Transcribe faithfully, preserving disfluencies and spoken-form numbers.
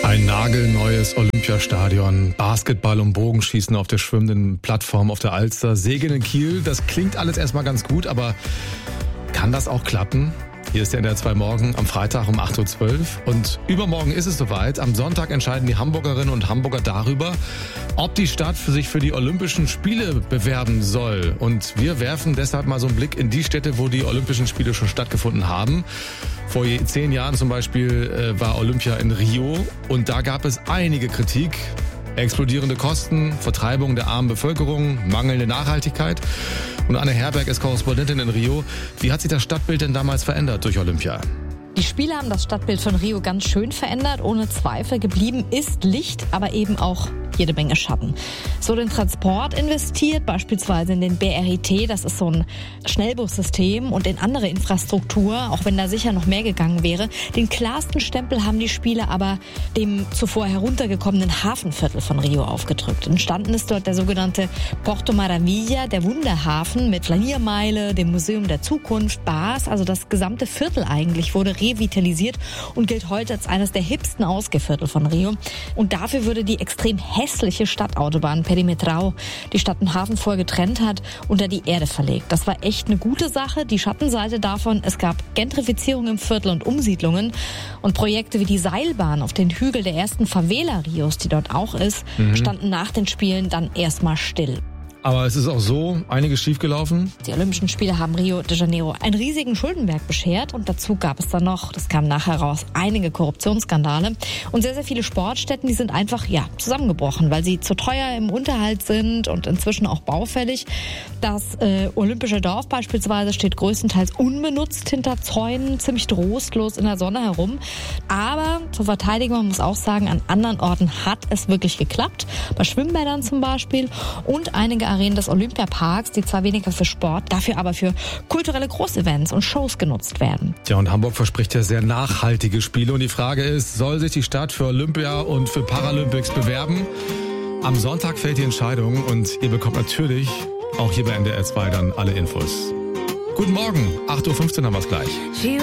Ein nagelneues Olympiastadion, Basketball und Bogenschießen auf der schwimmenden Plattform auf der Alster, Segeln in Kiel. Das klingt alles erstmal ganz gut, aber kann das auch klappen? Hier ist der N D R zwei Morgen am Freitag um acht Uhr zwölf und übermorgen ist es soweit. Am Sonntag entscheiden die Hamburgerinnen und Hamburger darüber, ob die Stadt für sich für die Olympischen Spiele bewerben soll. Und wir werfen deshalb mal so einen Blick in die Städte, wo die Olympischen Spiele schon stattgefunden haben. Vor zehn Jahren zum Beispiel war Olympia in Rio und da gab es einige Kritik. Explodierende Kosten, Vertreibung der armen Bevölkerung, mangelnde Nachhaltigkeit. Und Anne Herberg ist Korrespondentin in Rio. Wie hat sich das Stadtbild denn damals verändert durch Olympia? Die Spiele haben das Stadtbild von Rio ganz schön verändert. Ohne Zweifel geblieben ist Licht, aber eben auch jede Menge Schatten. Es wurde in Transport investiert, beispielsweise in den B R I T, das ist so ein Schnellbussystem, und in andere Infrastruktur, auch wenn da sicher noch mehr gegangen wäre. Den klarsten Stempel haben die Spiele aber dem zuvor heruntergekommenen Hafenviertel von Rio aufgedrückt. Entstanden ist dort der sogenannte Porto Maravilla, der Wunderhafen mit Flaniermeile, dem Museum der Zukunft, Bars, also das gesamte Viertel eigentlich wurde revitalisiert und gilt heute als eines der hipsten Ausgehviertel von Rio. Und dafür würde die extrem hässliche Stadtautobahn Perimetral, die Stadt und Hafen voll getrennt hat, unter die Erde verlegt. Das war echt eine gute Sache. Die Schattenseite davon, es gab Gentrifizierung im Viertel und Umsiedlungen. Und Projekte wie die Seilbahn auf den Hügel der ersten Favela Rios, die dort auch ist, mhm. standen nach den Spielen dann erstmal still. Aber es ist auch so einiges schiefgelaufen. Die Olympischen Spiele haben Rio de Janeiro einen riesigen Schuldenberg beschert und dazu gab es dann noch, das kam nachher raus, einige Korruptionsskandale. Und sehr, sehr viele Sportstätten, die sind einfach ja zusammengebrochen, weil sie zu teuer im Unterhalt sind und inzwischen auch baufällig. Das äh, Olympische Dorf beispielsweise steht größtenteils unbenutzt hinter Zäunen, ziemlich trostlos in der Sonne herum. Aber zur Verteidigung, man muss auch sagen, an anderen Orten hat es wirklich geklappt. Bei Schwimmbädern zum Beispiel und einige Arenen des Olympiaparks, die zwar weniger für Sport, dafür aber für kulturelle Großevents und Shows genutzt werden. Ja, und Hamburg verspricht ja sehr nachhaltige Spiele. Und die Frage ist, soll sich die Stadt für Olympia und für Paralympics bewerben? Am Sonntag fällt die Entscheidung und ihr bekommt natürlich auch hier bei N D R zwei dann alle Infos. Guten Morgen, acht Uhr fünfzehn haben wir es gleich.